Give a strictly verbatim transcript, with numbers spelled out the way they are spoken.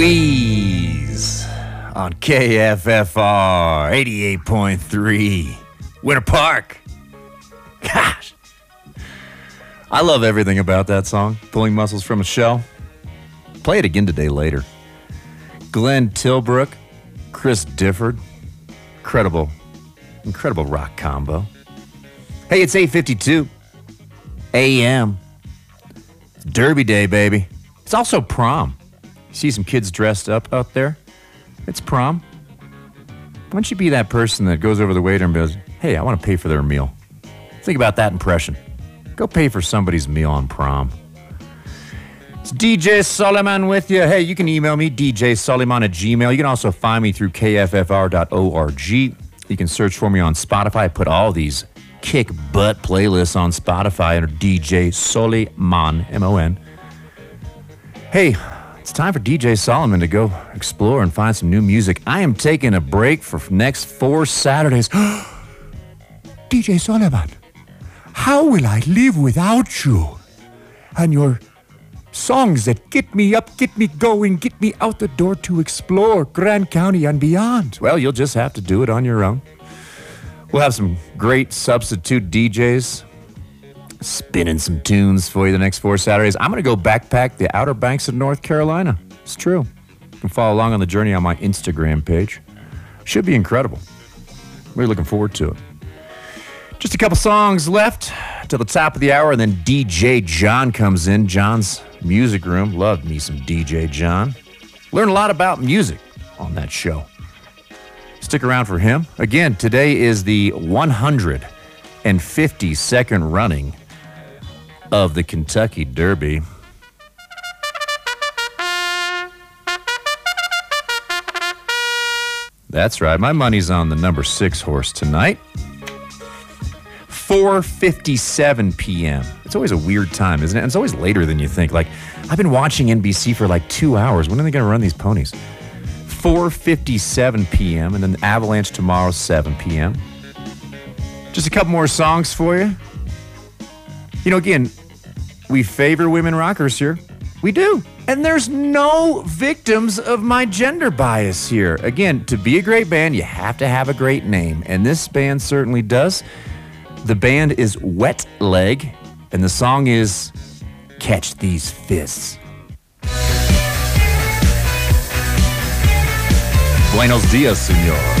Please on K F F R eighty-eight point three, Winter Park. Gosh, I love everything about that song. Pulling Muscles from a Shell. Play it again today later. Glenn Tilbrook, Chris Difford. Incredible, incredible rock combo. Hey, it's eight fifty-two a m It's Derby Day, baby. It's also prom. You see some kids dressed up out there? It's prom. Why don't you be that person that goes over the waiter and goes, hey, I want to pay for their meal. Think about that impression. Go pay for somebody's meal on prom. It's D J Soliman with you. Hey, you can email me, D J Soliman at Gmail. You can also find me through K F F R dot org. You can search for me on Spotify. I put all these kick butt playlists on Spotify under D J Soliman, M O N. Hey, it's time for D J Solomon to go explore and find some new music. I am taking a break for next four Saturdays. D J Solomon, how will I live without you? And your songs that get me up, get me going, get me out the door to explore Grand County and beyond. Well, you'll just have to do it on your own. We'll have some great substitute D Js spinning some tunes for you the next four Saturdays. I'm going to go backpack the Outer Banks of North Carolina. It's true. You can follow along on the journey on my Instagram page. Should be incredible. We're looking forward to it. Just a couple songs left till the top of the hour, and then D J John comes in. John's Music Room. Loved me some D J John. Learn a lot about music on that show. Stick around for him. Again, today is the one hundred fifty-second running of the Kentucky Derby. That's right. My money's on the number six horse tonight. four fifty-seven p.m. It's always a weird time, isn't it? And it's always later than you think. Like, I've been watching N B C for like two hours. When are they going to run these ponies? four fifty-seven p.m. and then Avalanche tomorrow, seven p.m. Just a couple more songs for you. You know, again, we favor women rockers here. We do. And there's no victims of my gender bias here. Again, to be a great band, you have to have a great name. And this band certainly does. The band is Wet Leg, and the song is Catch These Fists. Buenos dias, senor.